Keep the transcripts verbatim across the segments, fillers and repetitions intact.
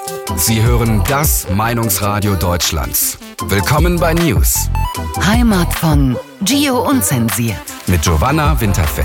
Sie hören das Meinungsradio Deutschlands. Willkommen bei News. Heimat von Gio Unzensiert. Mit Giovanna Winterfeld.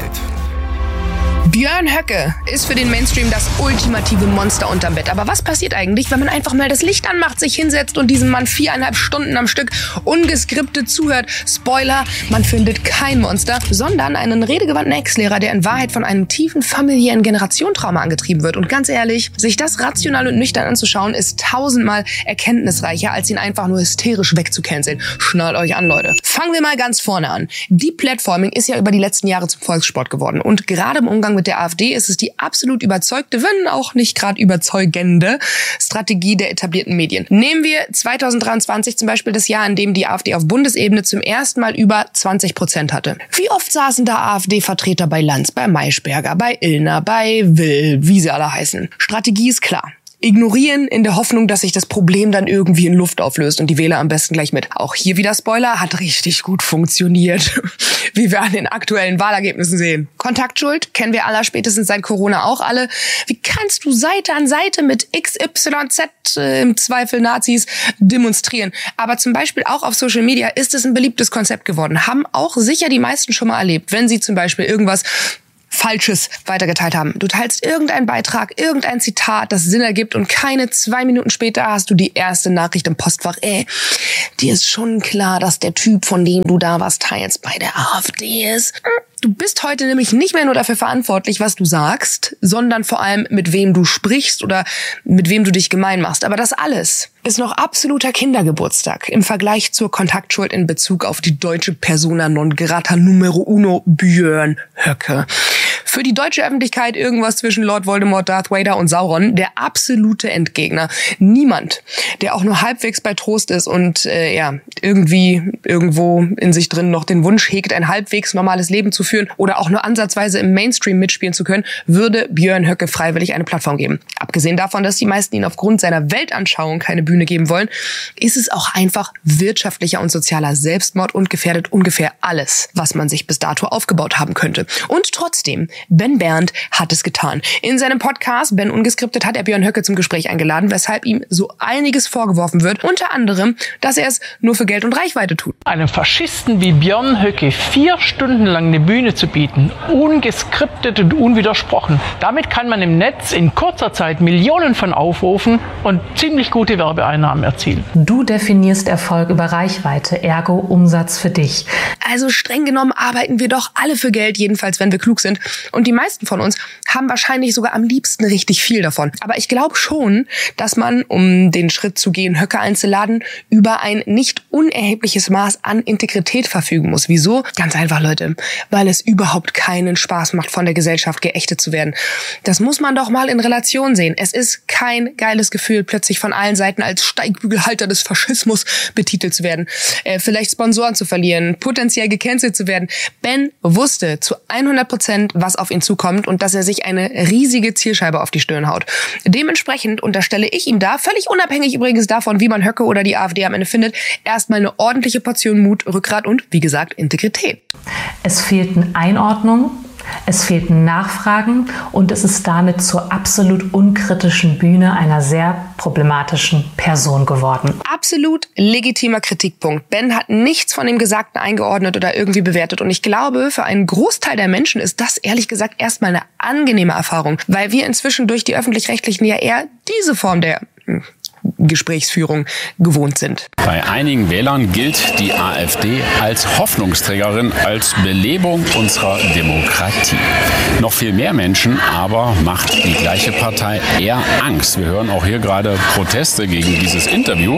Björn Höcke ist für den Mainstream das ultimative Monster unterm Bett. Aber was passiert eigentlich, wenn man einfach mal das Licht anmacht, sich hinsetzt und diesem Mann viereinhalb Stunden am Stück ungeskriptet zuhört? Spoiler, man findet kein Monster, sondern einen redegewandten Ex-Lehrer, der in Wahrheit von einem tiefen familiären Generationentrauma angetrieben wird. Und ganz ehrlich, sich das rational und nüchtern anzuschauen, ist tausendmal erkenntnisreicher, als ihn einfach nur hysterisch wegzucanceln. Schnallt euch an, Leute. Fangen wir mal ganz vorne an. Deep Platforming ist ja über die letzten Jahre zum Volkssport geworden. Und gerade im Umgang mit der AfD ist es die absolut überzeugte, wenn auch nicht gerade überzeugende Strategie der etablierten Medien. Nehmen wir zwanzig dreiundzwanzig zum Beispiel das Jahr, in dem die AfD auf Bundesebene zum ersten Mal über zwanzig Prozent hatte. Wie oft saßen da AfD-Vertreter bei Lanz, bei Maischberger, bei Illner, bei Will, wie sie alle heißen? Strategie ist klar. Ignorieren in der Hoffnung, dass sich das Problem dann irgendwie in Luft auflöst und die Wähler am besten gleich mit. Auch hier wieder Spoiler, hat richtig gut funktioniert, wie wir an den aktuellen Wahlergebnissen sehen. Kontaktschuld kennen wir aller spätestens seit Corona auch alle. Wie kannst du Seite an Seite mit X Y Z, äh, im Zweifel Nazis, demonstrieren? Aber zum Beispiel auch auf Social Media ist es ein beliebtes Konzept geworden. Haben auch sicher die meisten schon mal erlebt, wenn sie zum Beispiel irgendwas Falsches weitergeteilt haben. Du teilst irgendeinen Beitrag, irgendein Zitat, das Sinn ergibt und keine zwei Minuten später hast du die erste Nachricht im Postfach. Ey, dir ist schon klar, dass der Typ, von dem du da was teilst, bei der AfD ist. Du bist heute nämlich nicht mehr nur dafür verantwortlich, was du sagst, sondern vor allem, mit wem du sprichst oder mit wem du dich gemein machst. Aber das alles ist noch absoluter Kindergeburtstag im Vergleich zur Kontaktschuld in Bezug auf die deutsche Persona non grata numero uno Björn Höcke. Für die deutsche Öffentlichkeit irgendwas zwischen Lord Voldemort, Darth Vader und Sauron, der absolute Endgegner. Niemand, der auch nur halbwegs bei Trost ist und äh, ja irgendwie irgendwo in sich drin noch den Wunsch hegt, ein halbwegs normales Leben zu führen oder auch nur ansatzweise im Mainstream mitspielen zu können, würde Björn Höcke freiwillig eine Plattform geben. Abgesehen davon, dass die meisten ihn aufgrund seiner Weltanschauung keine Bühne geben wollen, ist es auch einfach wirtschaftlicher und sozialer Selbstmord und gefährdet ungefähr alles, was man sich bis dato aufgebaut haben könnte. Und trotzdem, Ben Berndt hat es getan. In seinem Podcast Ben Ungeskriptet hat er Björn Höcke zum Gespräch eingeladen, weshalb ihm so einiges vorgeworfen wird. Unter anderem, dass er es nur für Geld und Reichweite tut. Einem Faschisten wie Björn Höcke vier Stunden lang eine Bühne zu bieten, ungeskriptet und unwidersprochen. Damit kann man im Netz in kurzer Zeit Millionen von Aufrufen und ziemlich gute Werbeeinnahmen erzielen. Du definierst Erfolg über Reichweite, ergo Umsatz für dich. Also streng genommen arbeiten wir doch alle für Geld, jedenfalls wenn wir klug sind. Und die meisten von uns haben wahrscheinlich sogar am liebsten richtig viel davon. Aber ich glaube schon, dass man, um den Schritt zu gehen, Höcke einzuladen, über ein nicht unerhebliches Maß an Integrität verfügen muss. Wieso? Ganz einfach, Leute. Weil es überhaupt keinen Spaß macht, von der Gesellschaft geächtet zu werden. Das muss man doch mal in Relation sehen. Es ist kein geiles Gefühl, plötzlich von allen Seiten als Steigbügelhalter des Faschismus betitelt zu werden, äh, vielleicht Sponsoren zu verlieren, potenziell gecancelt zu werden. Ben wusste zu hundert Prozent, was auf ihn zukommt und dass er sich eine riesige Zielscheibe auf die Stirn haut. Dementsprechend unterstelle ich ihm da, völlig unabhängig übrigens davon, wie man Höcke oder die AfD am Ende findet, erstmal eine ordentliche Portion Mut, Rückgrat und, wie gesagt, Integrität. Es fehlten Einordnung, es fehlten Nachfragen und es ist damit zur absolut unkritischen Bühne einer sehr problematischen Person geworden. Absolut legitimer Kritikpunkt. Ben hat nichts von dem Gesagten eingeordnet oder irgendwie bewertet und ich glaube, für einen Großteil der Menschen ist das ehrlich gesagt erstmal eine angenehme Erfahrung, weil wir inzwischen durch die Öffentlich-Rechtlichen ja eher diese Form der Gesprächsführung gewohnt sind. Bei einigen Wählern gilt die AfD als Hoffnungsträgerin, als Belebung unserer Demokratie. Noch viel mehr Menschen aber macht die gleiche Partei eher Angst. Wir hören auch hier gerade Proteste gegen dieses Interview.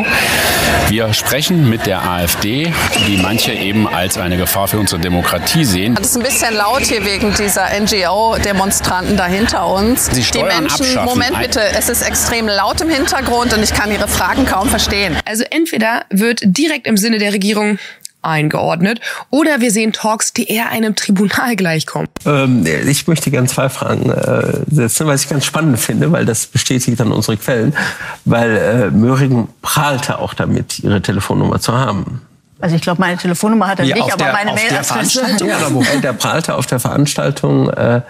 Wir sprechen mit der AfD, die manche eben als eine Gefahr für unsere Demokratie sehen. Es ist ein bisschen laut hier wegen dieser N G O-Demonstranten da hinter uns. Sie die Menschen, abschaffen. Moment bitte, es ist extrem laut im Hintergrund und ich kann Ihre Fragen kaum verstehen. Also entweder wird direkt im Sinne der Regierung eingeordnet oder wir sehen Talks, die eher einem Tribunal gleichkommen. Ähm, ich möchte gerne zwei Fragen äh, setzen, was ich ganz spannend finde, weil das bestätigt dann unsere Quellen, weil äh, Möhringen prahlte auch damit, ihre Telefonnummer zu haben. Also ich glaube, meine Telefonnummer hat er Wie nicht, auf aber der, meine auf der Mailadresse. Veranstaltung, ja, der prahlte auf der Veranstaltung äh,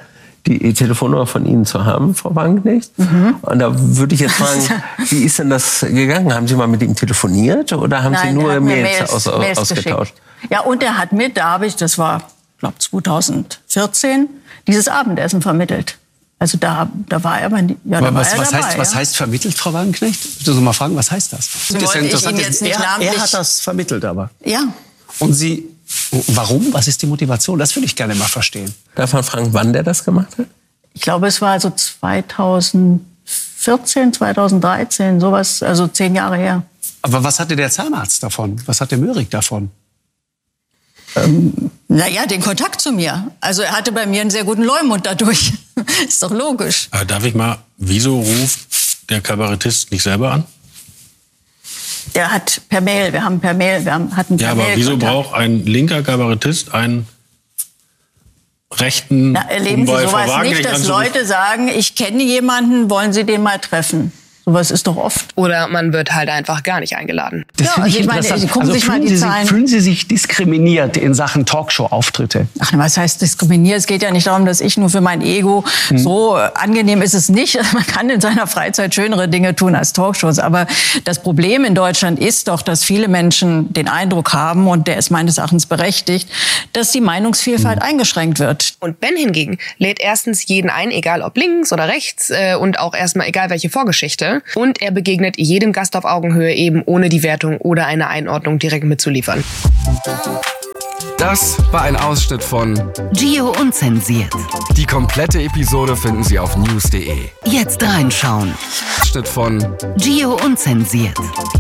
die Telefonnummer von Ihnen zu haben, Frau Wagenknecht. Mhm. Und da würde ich jetzt fragen, wie ist denn das gegangen? Haben Sie mal mit ihm telefoniert oder haben Nein, Sie nur Mails, Mails, aus, Mails ausgetauscht? Geschickt. Ja, und er hat mir, da habe ich, das war, glaube zweitausendvierzehn, dieses Abendessen vermittelt. Also da, da war er aber nie, ja, da was, war er was, dabei, heißt, ja. was heißt vermittelt, Frau Wagenknecht? Ich würde so mal fragen, was heißt das? Das wollte ich Ihnen jetzt nicht er, namentlich- er hat das vermittelt aber. Ja. Und Sie, warum? Was ist die Motivation? Das würde ich gerne mal verstehen. Darf man fragen, wann der das gemacht hat? Ich glaube, es war so zweitausendvierzehn, zweitausenddreizehn, sowas, also zehn Jahre her. Aber was hatte der Zahnarzt davon? Was hat der Möhrig davon? Ähm, naja, den Kontakt zu mir. Also er hatte bei mir einen sehr guten Leumund dadurch. Ist doch logisch. Äh, darf ich mal, wieso ruft der Kabarettist nicht selber an? Der hat per Mail, wir haben per Mail, wir haben, hatten per Ja, aber Mail wieso Kontakt. braucht ein linker Kabarettist einen rechten, Na, erleben um Sie bei Frau sowas nicht, Wagenknecht dass anzurufen? Leute sagen, ich kenne jemanden, wollen Sie den mal treffen? Sowas ist doch oft. Oder man wird halt einfach gar nicht eingeladen. Das Ja, finde also ich ich meine, interessant. Sie gucken sich mal fühlen, die Sie sich, Zahlen- fühlen Sie sich diskriminiert in Sachen Talkshow-Auftritte? Ach, was heißt diskriminieren? Es geht ja nicht darum, dass ich nur für mein Ego, Hm. so äh, angenehm ist es nicht. Man kann in seiner Freizeit schönere Dinge tun als Talkshows. Aber das Problem in Deutschland ist doch, dass viele Menschen den Eindruck haben, und der ist meines Erachtens berechtigt, dass die Meinungsvielfalt Hm. eingeschränkt wird. Und Ben hingegen lädt erstens jeden ein, egal ob links oder rechts, äh, und auch erstmal egal welche Vorgeschichte. Und er begegnet jedem Gast auf Augenhöhe, eben ohne die Wertung oder eine Einordnung direkt mitzuliefern. Das war ein Ausschnitt von Gio Unzensiert. Die komplette Episode finden Sie auf news punkt de. Jetzt reinschauen. Ausschnitt von Gio Unzensiert.